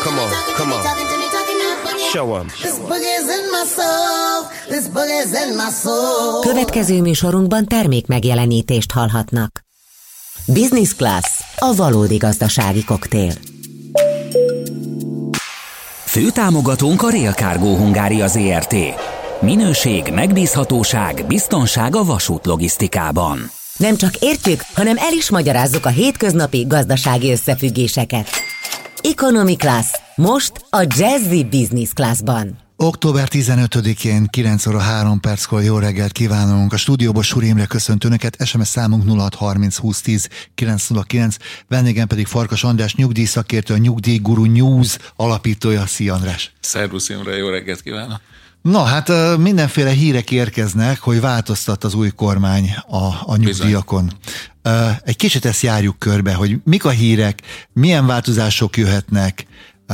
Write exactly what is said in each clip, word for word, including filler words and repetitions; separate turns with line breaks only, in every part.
Come on, come on. Show 'em.
This boogie's in my soul. This boogie's in my soul.
Következő műsorunkban termék megjelenítést hallhatnak. Business Class, a valódi gazdasági koktél.
Főtámogatónk a Rail Cargo Hungária Zrt. Minőség, megbízhatóság, biztonság a vasút logisztikában.
Nem csak értjük, hanem el is magyarázzuk a hétköznapi gazdasági összefüggéseket. Economy Class, most a Jazzy Business Classban.
október tizenötödikén kilenc óra három perckor jó reggelt kívánunk. A stúdióban Súri Imre köszönt önöket, es em es számunk nulla hat harminc húsz tíz kilenc nulla kilenc, vendégem pedig Farkas András, nyugdíjszakértő, a Nyugdíjguru News alapítója. Szia András!
Szervusz Imre, jó reggelt kívánok!
Na hát mindenféle hírek érkeznek, hogy változtat az új kormány a, a nyugdíjakon. Bizony. Egy kicsit ezt járjuk körbe, hogy mik a hírek, milyen változások jöhetnek,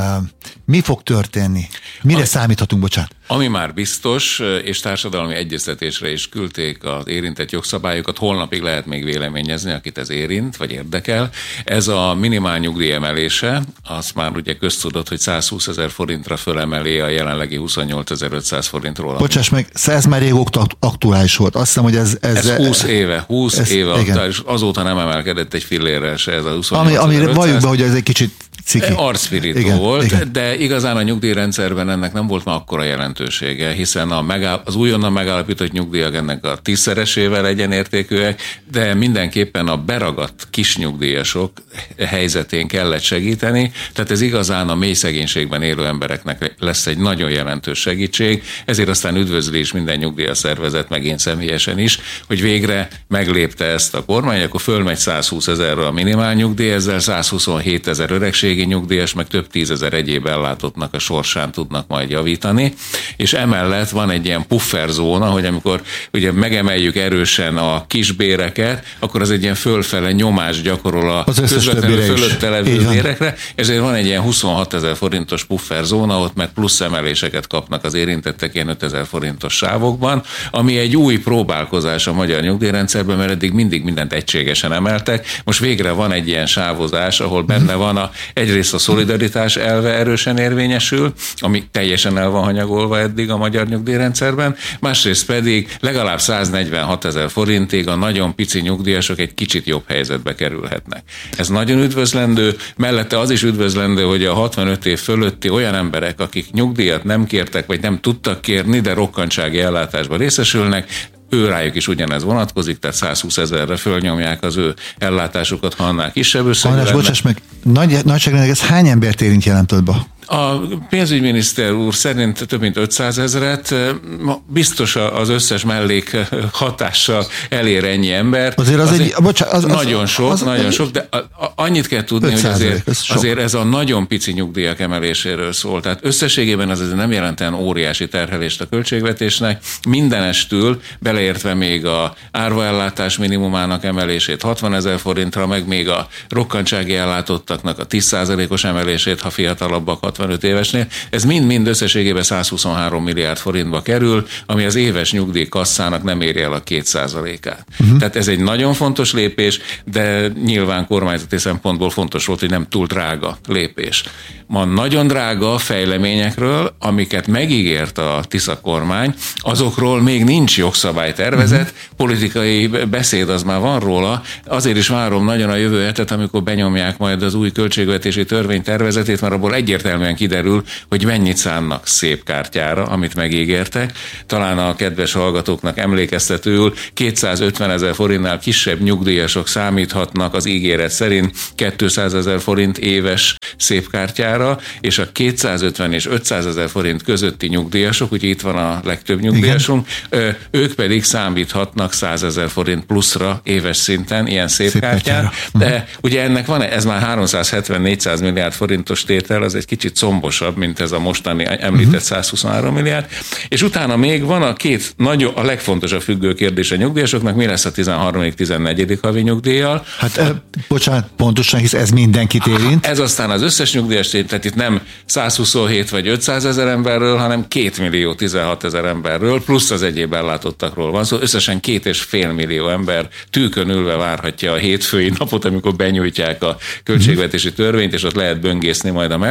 mi fog történni, mire a, számíthatunk, bocsánat?
Ami már biztos, és társadalmi egyeztetésre is küldték az érintett jogszabályokat, holnapig lehet még véleményezni, akit ez érint, vagy érdekel. Ez a minimál nyugdíj emelése, az már ugye köztudott, hogy százhúszezer forintra fölemeli a jelenlegi huszonnyolcezer-ötszáz forintról.
Bocsáss meg, ez már régóta aktuális volt. Azt hiszem, hogy ez... Ez,
ez húsz éve, húsz
ez,
éve aktuális, azóta nem emelkedett egy fillérrel se ez a huszonnyolcezer-ötszáz.
Ami, amire valljuk be, hogy ez egy kicsit ciki.
Arcvirító igen, volt, igen. De igazán a nyugdíjrendszerben ennek nem volt már akkora jelentősége, hiszen a megáll- az újonnan megállapított nyugdíjak ennek a tízszeresével egyenértékűek, de mindenképpen a beragadt kisnyugdíjasok helyzetén kellett segíteni, tehát ez igazán a mély szegénységben élő embereknek lesz egy nagyon jelentős segítség, ezért aztán üdvözli is minden nyugdíjas szervezet, meg én személyesen is, hogy végre meglépte ezt a kormány, akkor fölmegy százhúszezerre a minimál nyugdíj, ezzel százhuszonhétezer öregségi nyugdíjas, meg több tízezer egyéb ellátottnak a sorsán tudnak majd javítani, és emellett van egy ilyen pufferzóna, hogy amikor ugye megemeljük erősen a kisbéreket, akkor az egy ilyen fölfele nyomást gyakorol a közvetlenül fölötte levő bérekre, ezért van egy ilyen huszonhatezer forintos pufferzóna, ott meg plusz emeléseket kapnak az érintettek ilyen ötezer forintos sávokban, ami egy új próbálkozás a magyar nyugdíjrendszerben, mert eddig mindig mindent egységesen emeltek, most végre van egy ilyen sávozás, ahol benne van a egyrészt a szolidaritás elve erősen érvényesül, ami teljesen el van hanyagolva eddig a magyar nyugdíjrendszerben, másrészt pedig legalább száznegyvenhatezer forintig a nagyon pici nyugdíjasok egy kicsit jobb helyzetbe kerülhetnek. Ez nagyon üdvözlendő, mellette az is üdvözlendő, hogy a hatvanöt év fölötti olyan emberek, akik nyugdíjat nem kértek, vagy nem tudtak kérni, de rokkantsági ellátásban részesülnek, ő rájuk is ugyanez vonatkozik, tehát százhúszezerre fölnyomják az ő ellátásukat, ha annál kisebb összeg.
András, bocsáss meg, nagy, nagyságrendileg ez hány embert érint jelen pillanatban?
A pénzügyminiszter úr szerint több mint ötszázezret, biztos az összes mellék hatással elér ennyi ember.
Azért az, azért egy, bocsánat, az,
nagyon
az,
sok,
az,
nagyon
az,
sok, de annyit kell tudni, hogy azért, azért ez a nagyon pici nyugdíjak emeléséről szól. Tehát összességében az nem jelent olyan óriási terhelést a költségvetésnek, mindenestül, beleértve még a árvaellátás minimumának emelését hatvanezer forintra, meg még a rokkantsági ellátottaknak a tíz százalékos emelését, ha fiatalabbak hatvanöt évesnél. Ez mind-mind összességében százhuszonhárom milliárd forintba kerül, ami az éves nyugdíjkasszának nem éri el a két százalékát. Uh-huh. Tehát ez egy nagyon fontos lépés, de nyilván kormányzati szempontból fontos volt, hogy nem túl drága lépés. Ma nagyon drága fejleményekről, amiket megígért a Tisza kormány, azokról még nincs jogszabálytervezet, uh-huh. politikai beszéd az már van róla, azért is várom nagyon a jövő hetet, amikor benyomják majd az új költségvetési törvénytervezetét, mert abból egyértelműen kiderül, hogy mennyit szánnak szép kártyára, amit megígértek. Talán a kedves hallgatóknak emlékeztetőül kétszázötvenezer forintnál kisebb nyugdíjasok számíthatnak az ígéret szerint kétszázezer forint éves szép kártyára, és a kétszázötven és ötszázezer forint közötti nyugdíjasok, ugye itt van a legtöbb nyugdíjasunk, igen. ők pedig számíthatnak százezer forint pluszra éves szinten ilyen szép, szép kártyára. De ugye ennek van, ez már háromszázhetven-négyszáz milliárd forintos tétel, az egy kicsit combosabb, mint ez a mostani említett százhuszonhárom milliárd. És utána még van a két nagyon, a legfontosabb függő kérdés a nyugdíjasoknak, mi lesz a tizenharmadik-tizennegyedik havi nyugdíjjal.
Hát e, bocsánat, pontosan, hisz ez mindenkit érint.
Ez aztán az összes nyugdíjas, tehát itt nem százhuszonhét vagy ötszázezer emberről, hanem két millió tizenhatezer emberről, plusz az egyéb ellátottakról van. Szóval összesen két és fél millió ember tűkön ülve várhatja a hétfői napot, amikor benyújtják a költségvetési törvényt, és ott lehet böngészni majd a mellékleteket.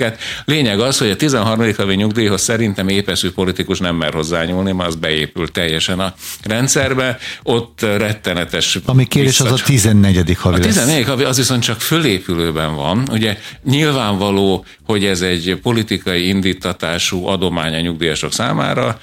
őket. Lényeg az, hogy a tizenharmadik havi nyugdíjhoz szerintem épeszű politikus nem mer hozzányúlni, mert az beépült teljesen a rendszerbe, ott rettenetes...
Ami kérés az a tizennegyedik havi lesz.
A tizennegyedik havi az viszont csak fölépülőben van. Ugye nyilvánvaló, hogy ez egy politikai indítatású adomány a nyugdíjasok számára,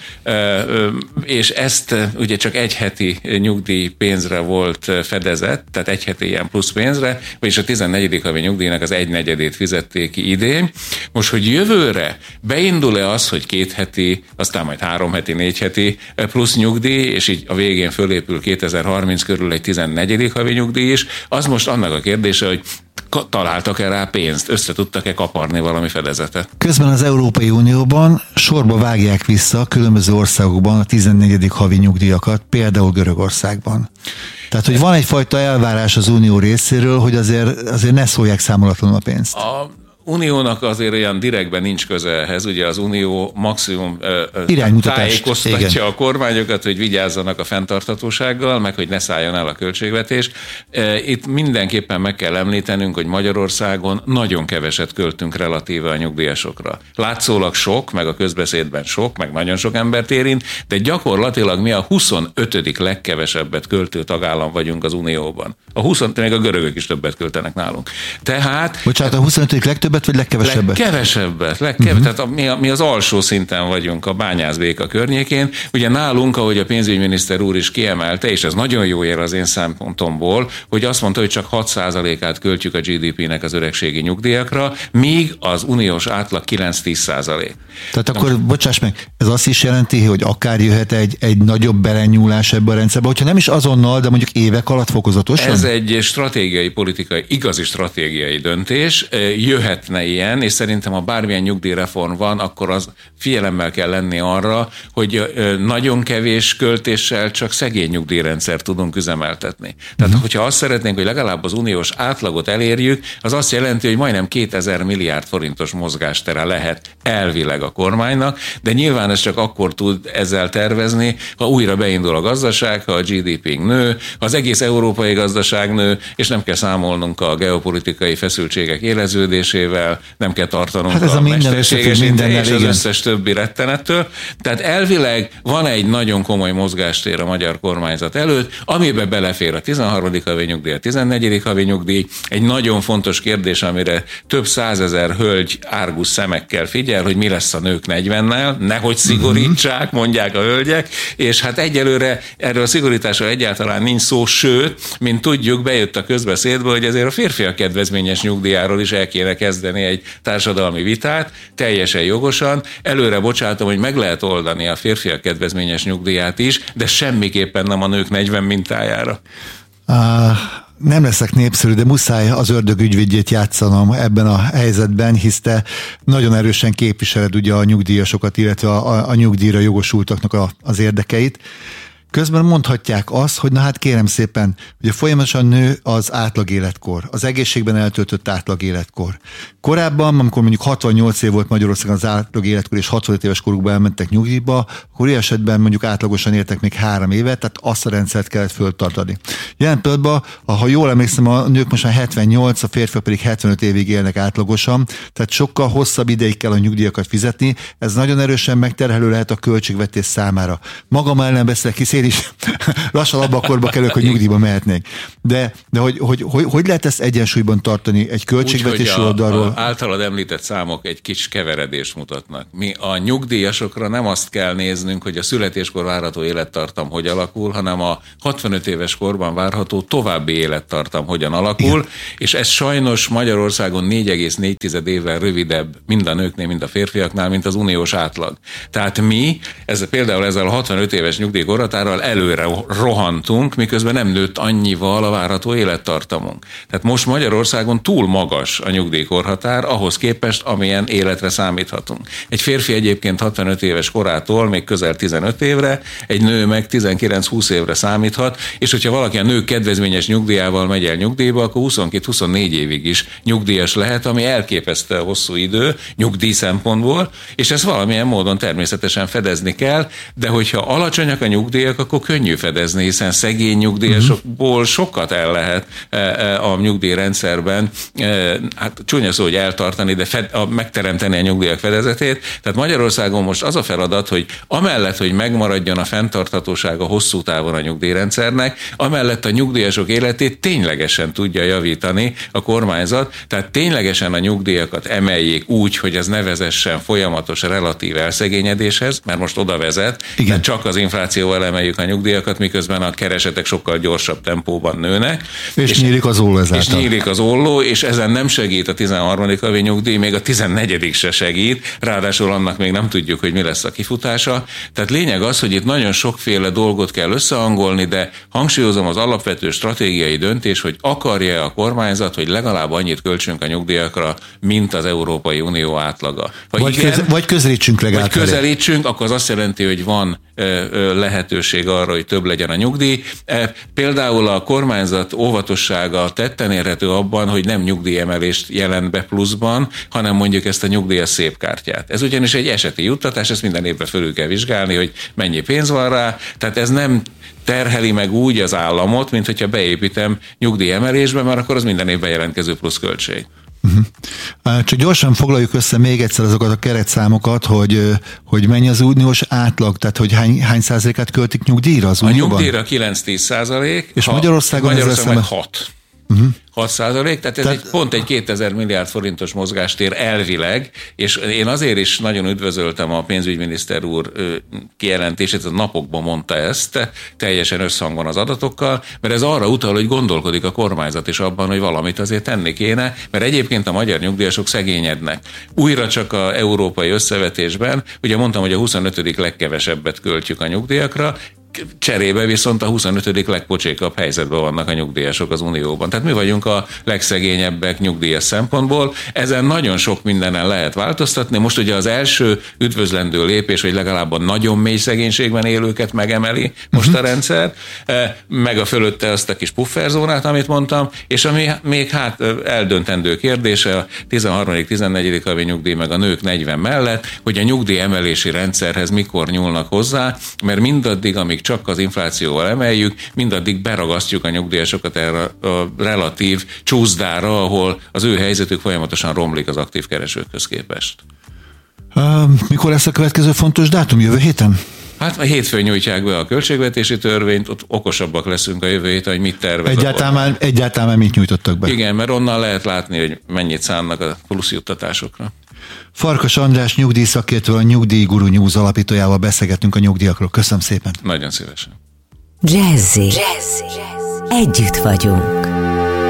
és ezt ugye csak egy heti nyugdíjpénzre volt fedezett, tehát egy heti ilyen plusz pénzre, vagyis a tizennegyedik havi nyugdíjnak az egynegyedét fizették ki idén. Most, hogy jövőre beindul-e az, hogy két heti, aztán majd három heti, négy heti plusz nyugdíj, és így a végén fölépül kétezer-harminc körül egy tizennegyedik havi nyugdíj is, az most annak a kérdése, hogy találtak-e rá pénzt, össze tudtak-e kaparni valami fedezetet.
Közben az Európai Unióban sorba vágják vissza különböző országokban a tizennegyedik havi nyugdíjakat, például Görögországban. Tehát, hogy van egyfajta elvárás az Unió részéről, hogy azért, azért ne szólják számolatlanul a pénzt. A
Uniónak azért olyan direktben nincs köze ehhez, ugye az Unió maximum tájékoztatja igen. a kormányokat, hogy vigyázzanak a fenntarthatósággal, meg hogy ne szálljon el a költségvetés. Itt mindenképpen meg kell említenünk, hogy Magyarországon nagyon keveset költünk relatíve a nyugdíjasokra. Látszólag sok, meg a közbeszédben sok, meg nagyon sok embert érint, de gyakorlatilag mi a huszonötödik legkevesebbet költő tagállam vagyunk az Unióban. A húsz, még a görögök is többet költenek nálunk. Tehát...
Bocsánat, a huszonötödik legtöbbet, vagy legkevesebbet?
Legkevesebbet. legkevesebbet. Uh-huh. Tehát a, mi, a, mi az alsó szinten vagyunk a Bányászbéka környékén. Ugye nálunk, ahogy a pénzügyminiszter úr is kiemelte, és ez nagyon jó jel az én szempontomból, hogy azt mondta, hogy csak hat százalékát költjük a gé dé pének az öregségi nyugdíjakra, míg az uniós átlag kilenc-tíz százalék.
Tehát akkor, most, bocsáss meg, ez azt is jelenti, hogy akár jöhet egy, egy nagyobb belenyúlás ebbe a rendszerbe, hogyha nem is azonnal, de mondjuk évek alatt fokozatosan?
Ez egy stratégiai, politikai, igazi stratégiai döntés. Jöhetne ilyen, és szerintem ha bármilyen nyugdíjreform van, akkor az figyelemmel kell lenni arra, hogy nagyon kevés költéssel csak szegény nyugdíjrendszert tudunk üzemeltetni. Tehát, uh-huh. hogyha azt szeretnénk, hogy legalább az uniós átlagot elérjük, az azt jelenti, hogy majdnem kétezer milliárd forintos mozgástere lehet elvileg a kormánynak, de nyilván ez csak akkor tud ezzel tervezni, ha újra beindul a gazdaság, ha a gé dé pénk nő, ha az egész európai gazdaság nő, és nem kell számolnunk a geopolitikai feszültségek éleződésével, nem kell tartanunk hát a mesterséges és az összes többi rettenettől. Tehát elvileg van egy nagyon komoly mozgástér a magyar kormányzat előtt, amiben belefér a tizenharmadik havi nyugdíj, a tizennegyedik havi nyugdíj. Egy nagyon fontos kérdés, amire több százezer hölgy árgus szemekkel figyel, hogy mi lesz a nők negyvennel, nehogy szigorítsák, mondják a hölgyek, és hát egyelőre erről a szigorításról egyáltalán nincs szó, sőt, mint tudjuk, bejött a közbeszédbe, hogy ezért a férfiak kedvezményes nyugdíjáról is el kéne kezdeni egy társadalmi vitát, teljesen jogosan. Előre bocsátom, hogy meg lehet oldani a férfiak kedvezményes nyugdíját is, de semmiképpen nem a nők negyven mintájára.
Uh, nem leszek népszerű, de muszáj az ördög ügyvédjét játszanom ebben a helyzetben, hisz te nagyon erősen képviseled ugye a nyugdíjasokat, illetve a, a, a nyugdíjra jogosultaknak a, az érdekeit. Közben mondhatják azt, hogy na hát kérem szépen, ugye folyamatosan nő az átlag életkor, az egészségben eltöltött átlag életkor. Korábban, amikor mondjuk hatvannyolc év volt Magyarországon az átlag életkor, és hatvanöt éves korukban elmentek nyugdíjba, akkor ilyen esetben mondjuk átlagosan értek még három évet, tehát azt a rendszert kellett föltartani. Jelen pillanatban, ha jól emlékszem, a nők most már hetvennyolc, a férfiak pedig hetvenöt évig élnek átlagosan, tehát sokkal hosszabb ideig kell a nyugdíjakat fizetni, ez nagyon erősen megterhelő lehet a költségvetés számára. Magam ellen beszélek, hisz én is lassan abba a korba kerülök, hogy nyugdíjba mehetnék. De, de hogy, hogy, hogy, hogy lehet ezt egyensúlyban tartani egy költségvetési oldalról?
A általad említett számok egy kis keveredést mutatnak. Mi a nyugdíjasokra nem azt kell néznünk, hogy a születéskor várható élettartam hogy alakul, hanem a hatvanöt éves korban várható további élettartam hogyan alakul, igen. És ez sajnos Magyarországon négy egész négy évvel rövidebb mind a nőknél, mind a férfiaknál, mint az uniós átlag. Tehát mi, ez, például ezzel a hatvanöt éves nyugdíjkorhatárral előre rohantunk, miközben nem nőtt annyival a várható élettartamunk. Tehát most Magyarországon túl magas a nyugdíjkorhatár, ahhoz képest, amilyen életre számíthatunk. Egy férfi egyébként hatvanöt éves korától még közel tizenöt évre, egy nő meg tizenkilenc-húsz évre számíthat, és hogyha valaki a nők kedvezményes nyugdíjával megy el nyugdíjba, akkor huszonkét-huszonnégy évig is nyugdíjas lehet, ami elképesztő hosszú idő nyugdíj szempontból, és ezt valamilyen módon természetesen fedezni kell, de hogyha alacsonyak a nyugdíjak, akkor könnyű fedezni, hiszen szegény nyugdíjasokból sokat el lehet a nyugdíjrendszerben, hát csúnya szó, hogy eltartani, de fed, a, megteremteni a nyugdíjak fedezetét. Tehát Magyarországon most az a feladat, hogy amellett, hogy megmaradjon a fenntarthatósága hosszú távon a nyugdíjrendszernek, amellett a nyugdíjasok életét ténylegesen tudja javítani a kormányzat, tehát ténylegesen a nyugdíjakat emeljék úgy, hogy ez ne vezessen folyamatos relatív elszegényedéshez, mert most oda vezet, de csak az inflációval emeljük a nyugdíjakat, miközben a keresetek sokkal gyorsabb tempóban nőnek.
És, és nyílik az olló ezáltal.
És nyílik az olló, és ezen nem segít a tizenharmadik havi nyugdíj, még a tizennegyedik se segít, ráadásul annak még nem tudjuk, hogy mi lesz a kifutása. Tehát lényeg az, hogy itt nagyon sokféle dolgot kell összehangolni, de hangsúlyozom, az alapvető stratégiai döntés, hogy akarja a kormányzat, hogy legalább annyit költsünk a nyugdíjakra, mint az Európai Unió átlaga. Vagy,
vagy,
igen,
köz, vagy közelítsünk legalább.
Vagy közelítsünk, akkor az azt jelenti, hogy van lehetőség arra, hogy több legyen a nyugdíj. Például a kormányzat óvatossága tetten érhető abban, hogy nem nyugdíjemelést jelent be pluszban, hanem mondjuk ezt a nyugdíjas szépkártyát. Ez ugyanis egy eseti juttatás, ezt minden évben fölül kell vizsgálni, hogy mennyi pénz van rá, tehát ez nem terheli meg úgy az államot, mint hogyha beépítem nyugdíjemelésbe, mert akkor az minden évben jelentkező pluszköltség.
Uh-huh. Csak gyorsan foglaljuk össze még egyszer azokat a keretszámokat, hogy, hogy mennyi az uniós átlag, tehát hogy hány, hány százalékát költik nyugdíjra az unióban?
A nyugdíjra kilenc-tíz százalék,
és Magyarországon,
Magyarországon meg hat.
Uh-huh.
hat százalék, tehát ez tehát... egy, pont egy kétezer milliárd forintos mozgástér elvileg, és én azért is nagyon üdvözöltem a pénzügyminiszter úr kijelentését, a napokban mondta ezt, teljesen összhangban az adatokkal, mert ez arra utal, hogy gondolkodik a kormányzat is abban, hogy valamit azért tenni kéne, mert egyébként a magyar nyugdíjasok szegényednek. Újra csak az európai összevetésben, ugye mondtam, hogy a huszonötödik legkevesebbet költjük a nyugdíjakra, cserébe viszont a huszonötödik legpocsékabb helyzetben vannak a nyugdíjasok az Unióban. Tehát mi vagyunk a legszegényebbek nyugdíjas szempontból. Ezen nagyon sok mindenen lehet változtatni. Most ugye az első üdvözlendő lépés, hogy legalább a nagyon mély szegénységben élőket megemeli most a rendszer, meg a fölötte azt a kis pufferzónát, amit mondtam, és ami még hát eldöntendő kérdése a tizenharmadik tizennegyedik havi nyugdíj meg a nők negyven mellett, hogy a nyugdíj emelési rendszerhez mikor nyúlnak hozzá, mert mindaddig, amíg csak az inflációval emeljük, mindaddig beragasztjuk a nyugdíjasokat erre a relatív csúszdára, ahol az ő helyzetük folyamatosan romlik az aktív keresőkhöz képest.
Uh, mikor lesz a következő fontos dátum? Jövő héten?
Hát a hétfőn nyújtják be a költségvetési törvényt, ott okosabbak leszünk a jövő héten, hogy mit tervez.
Egyáltalán már, egyáltalán mit nyújtottak be?
Igen, mert onnan lehet látni, hogy mennyit szánnak a plusz juttatásokra.
Farkas András nyugdíjszakértővel, a Nyugdíj Guru News alapítójával beszélgettünk a nyugdíjakról. Köszönöm szépen.
Nagyon szívesen.
Jazzy. Jazzy. Együtt vagyunk.